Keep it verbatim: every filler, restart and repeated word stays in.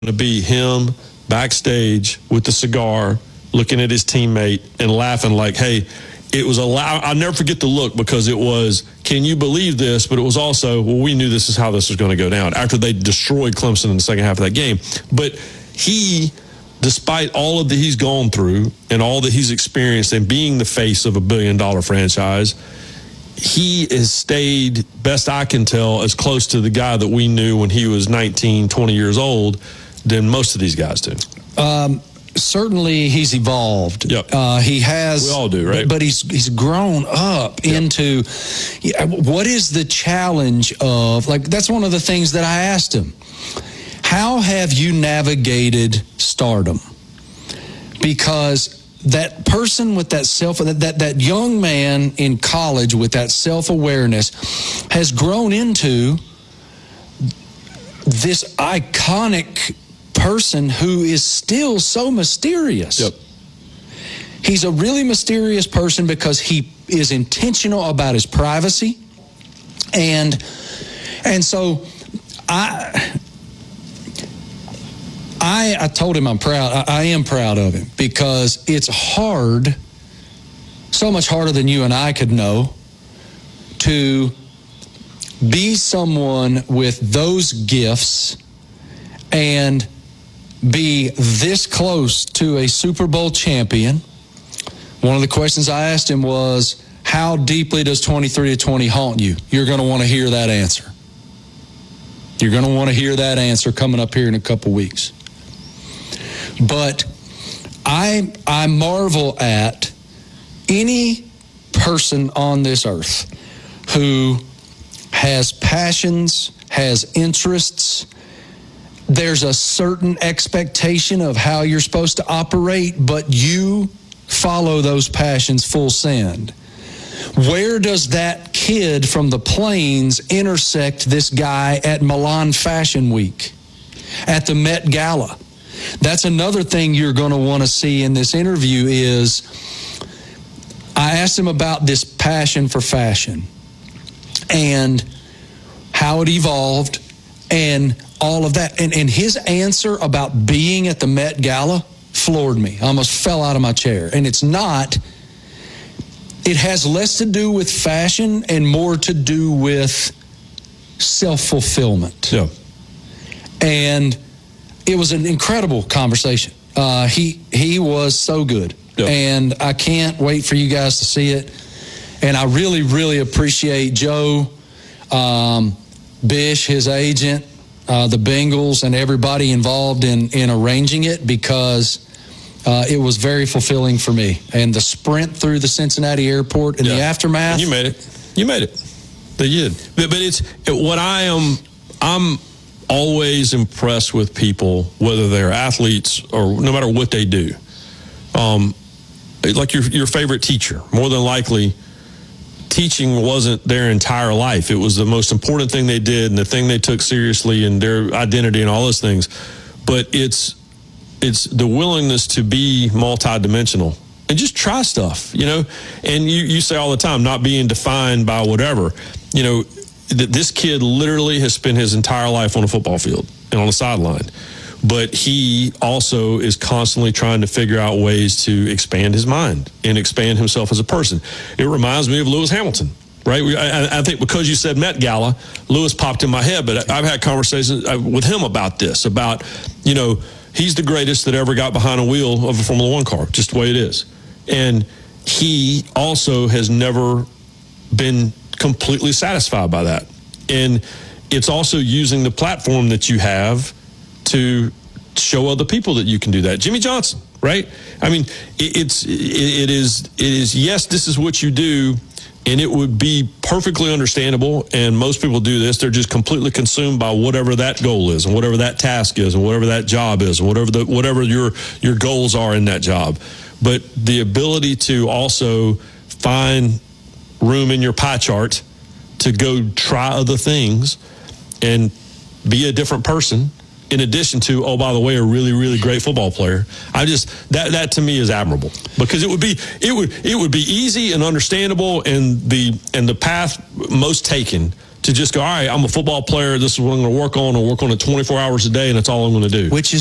to be him backstage with the cigar, looking at his teammate and laughing like, hey, it was a loud, I'll never forget the look, because it was, can you believe this? But it was also, well, we knew this is how this was going to go down after they destroyed Clemson in the second half of that game. But he, despite all of that he's gone through and all that he's experienced and being the face of a billion dollar franchise, he has stayed, best I can tell, as close to the guy that we knew when he was nineteen, twenty years old than most of these guys do. Um, certainly he's evolved. Yep. Uh, he has. We all do, right? But, but he's he's grown up yep. into, yeah, what is the challenge of, like, that's one of the things that I asked him. How have you navigated stardom? Because that person with that self, that, that, that young man in college with that self-awareness has grown into this iconic person who is still so mysterious. Yep. He's a really mysterious person because he is intentional about his privacy. And and so I I, I told him I'm proud. I, I am proud of him, because it's hard, so much harder than you and I could know, to be someone with those gifts and be this close to a Super Bowl champion. One of the questions I asked him was, how deeply does twenty-three to twenty haunt you? You're going to want to hear that answer. You're going to want to hear that answer coming up here in a couple weeks. But I I marvel at any person on this earth who has passions, has interests. There's a certain expectation of how you're supposed to operate, but you follow those passions full send. Where does that kid from the Plains intersect this guy at Milan Fashion Week, at the Met Gala? That's another thing you're going to want to see in this interview is, I asked him about this passion for fashion and how it evolved and all of that. And, and his answer about being at the Met Gala floored me. I almost fell out of my chair. And it's not, it has less to do with fashion and more to do with self-fulfillment. Yeah. And it was an incredible conversation. Uh, he he was so good. Yep. And I can't wait for you guys to see it. And I really, really appreciate Joe, um, Bish, his agent, uh, the Bengals, and everybody involved in, in arranging it, because uh, it was very fulfilling for me. And the sprint through the Cincinnati airport and yeah. the aftermath. And you made it. You made it. They did. But, but it's it, what I am, I'm always impressed with people, whether they're athletes or no matter what they do. Um, like your your favorite teacher, more than likely, teaching wasn't their entire life. It was the most important thing they did and the thing they took seriously and their identity and all those things. But it's it's the willingness to be multidimensional and just try stuff, you know. And you, you say all the time, not being defined by whatever, you know. This kid literally has spent his entire life on a football field and on the sideline. But he also is constantly trying to figure out ways to expand his mind and expand himself as a person. It reminds me of Lewis Hamilton, right? I, I think because you said Met Gala, Lewis popped in my head, but I've had conversations with him about this, about, you know, he's the greatest that ever got behind a wheel of a Formula One car, just the way it is. And he also has never been completely satisfied by that. And it's also using the platform that you have to show other people that you can do that. Jimmy Johnson, right? I mean, it, it's, it, it is, it is, yes, this is what you do, and it would be perfectly understandable, and most people do this. They're just completely consumed by whatever that goal is and whatever that task is and whatever that job is and whatever the, whatever your, your goals are in that job. But the ability to also find room in your pie chart to go try other things and be a different person, in addition to, oh, by the way, a really, really great football player. I just, that that to me is admirable, because it would be it would it would be easy and understandable, and the and the path most taken to just go, all right, I'm a football player. This is what I'm going to work on. I'll work on it twenty-four hours a day, and that's all I'm going to do. Which is